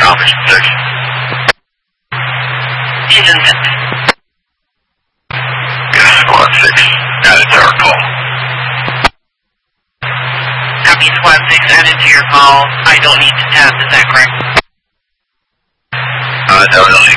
Confirmation 6. Engine set. Gas Squad 6. Added to our call. Copy Squad 6, added to your call. I don't need to test, is that correct? No, no need